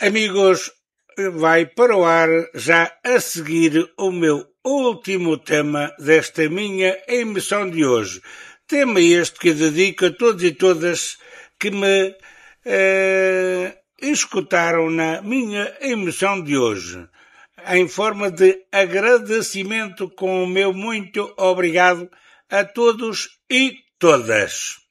Amigos, vai para o ar já a seguir o meu último tema desta minha emissão de hoje. Tema este que dedico a todos e todas que me escutaram na minha emissão de hoje, em forma de agradecimento com o meu muito obrigado a todos e todas.